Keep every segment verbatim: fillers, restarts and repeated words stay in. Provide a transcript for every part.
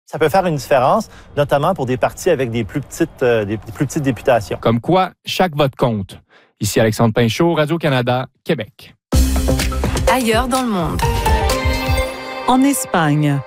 Ça peut faire une différence, notamment pour des partis avec des plus petites, euh, des plus petites députations. Comme quoi, chaque vote compte. Ici Alexandre Pinchot, Radio-Canada, Québec. Ailleurs dans le monde. En Espagne.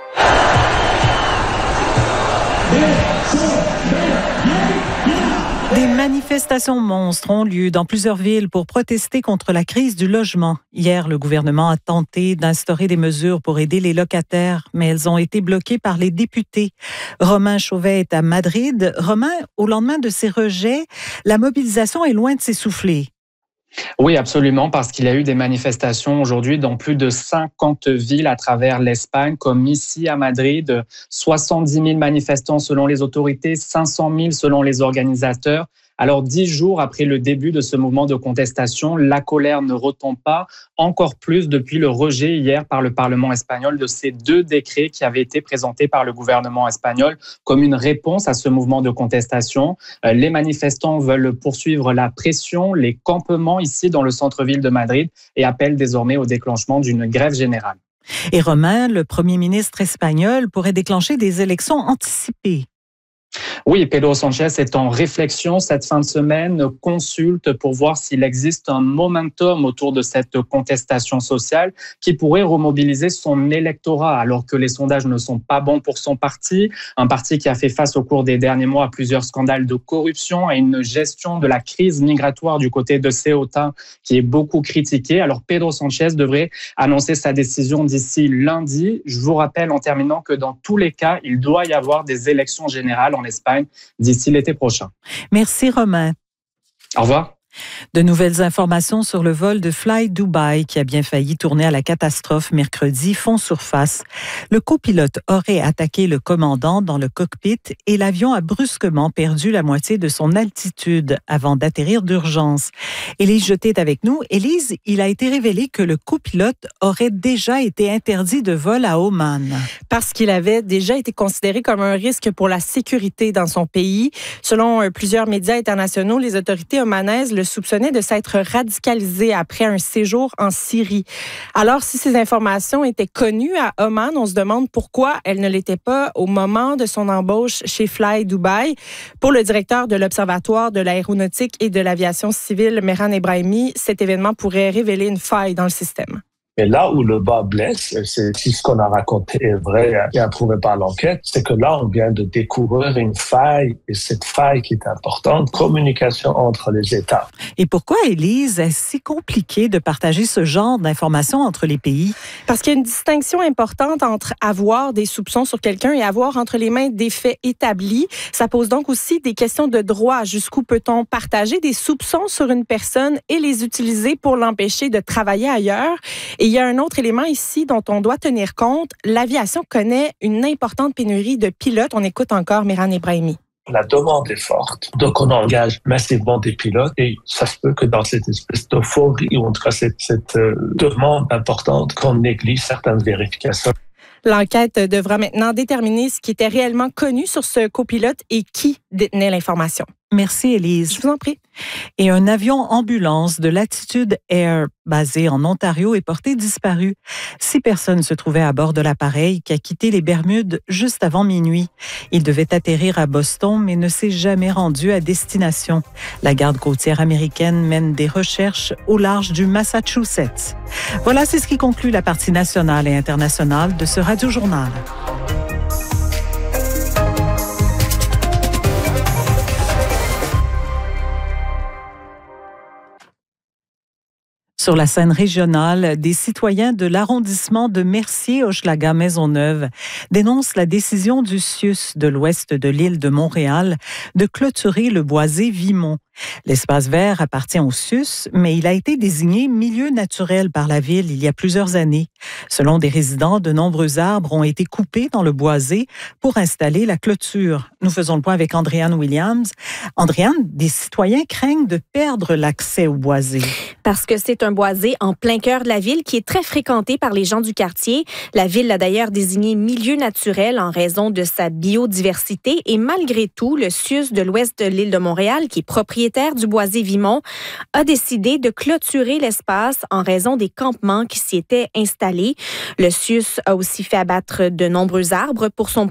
Des manifestations monstres ont lieu dans plusieurs villes pour protester contre la crise du logement. Hier, le gouvernement a tenté d'instaurer des mesures pour aider les locataires, mais elles ont été bloquées par les députés. Romain Chauvet est à Madrid. Romain, au lendemain de ces rejets, la mobilisation est loin de s'essouffler. Oui, absolument, parce qu'il y a eu des manifestations aujourd'hui dans plus de cinquante villes à travers l'Espagne, comme ici à Madrid, soixante-dix mille manifestants selon les autorités, cinq cent mille selon les organisateurs. Alors, dix jours après le début de ce mouvement de contestation, la colère ne retombe pas, encore plus depuis le rejet hier par le Parlement espagnol de ces deux décrets qui avaient été présentés par le gouvernement espagnol comme une réponse à ce mouvement de contestation. Les manifestants veulent poursuivre la pression, les campements ici dans le centre-ville de Madrid et appellent désormais au déclenchement d'une grève générale. Et Romain, le premier ministre espagnol, pourrait déclencher des élections anticipées. Oui, Pedro Sánchez est en réflexion cette fin de semaine, consulte pour voir s'il existe un momentum autour de cette contestation sociale qui pourrait remobiliser son électorat alors que les sondages ne sont pas bons pour son parti. Un parti qui a fait face au cours des derniers mois à plusieurs scandales de corruption et une gestion de la crise migratoire du côté de Ceuta qui est beaucoup critiquée. Alors Pedro Sánchez devrait annoncer sa décision d'ici lundi. Je vous rappelle en terminant que dans tous les cas, il doit y avoir des élections générales en Espagne d'ici l'été prochain. Merci Romain. Au revoir. De nouvelles informations sur le vol de Fly Dubai qui a bien failli tourner à la catastrophe mercredi font surface. Le copilote aurait attaqué le commandant dans le cockpit et l'avion a brusquement perdu la moitié de son altitude avant d'atterrir d'urgence. Élise Jeté est avec nous. Élise, il a été révélé que le copilote aurait déjà été interdit de vol à Oman. Parce qu'il avait déjà été considéré comme un risque pour la sécurité dans son pays. Selon plusieurs médias internationaux, les autorités omanaises le soupçonnait de s'être radicalisé après un séjour en Syrie. Alors, si ces informations étaient connues à Oman, on se demande pourquoi elles ne l'étaient pas au moment de son embauche chez Fly Dubai. Pour le directeur de l'Observatoire de l'aéronautique et de l'aviation civile, Mehran Ebrahimi, cet événement pourrait révéler une faille dans le système. Mais là où le bas blesse, c'est si ce qu'on a raconté est vrai et approuvé par l'enquête, c'est que là, on vient de découvrir une faille, et cette faille qui est importante, communication entre les États. Et pourquoi, Élise, est-ce si compliqué de partager ce genre d'informations entre les pays? Parce qu'il y a une distinction importante entre avoir des soupçons sur quelqu'un et avoir entre les mains des faits établis. Ça pose donc aussi des questions de droit. Jusqu'où peut-on partager des soupçons sur une personne et les utiliser pour l'empêcher de travailler ailleurs? Et il y a un autre élément ici dont on doit tenir compte. L'aviation connaît une importante pénurie de pilotes. On écoute encore Mehran Ebrahimi. La demande est forte, donc on engage massivement des pilotes et ça se peut que dans cette espèce d'euphorie ou en tout cas cette, cette euh, demande importante qu'on néglige certaines vérifications. L'enquête devra maintenant déterminer ce qui était réellement connu sur ce copilote et qui détenait l'information. Merci, Élise. Je vous en prie. Et un avion ambulance de Latitude Air, basé en Ontario, est porté disparu. Six personnes se trouvaient à bord de l'appareil qui a quitté les Bermudes juste avant minuit. Il devait atterrir à Boston, mais ne s'est jamais rendu à destination. La garde côtière américaine mène des recherches au large du Massachusetts. Voilà, c'est ce qui conclut la partie nationale et internationale de ce Radio-Journal. Sur la scène régionale, des citoyens de l'arrondissement de Mercier-Hochelaga-Maisonneuve dénoncent la décision du C I U S de l'ouest de l'île de Montréal de clôturer le boisé Vimont. L'espace vert appartient au C I U S, mais il a été désigné milieu naturel par la ville il y a plusieurs années. Selon des résidents, de nombreux arbres ont été coupés dans le boisé pour installer la clôture. Nous faisons le point avec Andréane Williams. Andréane, des citoyens craignent de perdre l'accès au boisé. Parce que c'est un boisé en plein cœur de la ville qui est très fréquenté par les gens du quartier. La ville l'a d'ailleurs désigné milieu naturel en raison de sa biodiversité et malgré tout, le C I U S de l'ouest de l'île de Montréal, qui est propriétaire du boisé Vimont, a décidé de clôturer l'espace en raison des campements qui s'y étaient installés. Le C I U S a aussi fait abattre de nombreux arbres pour son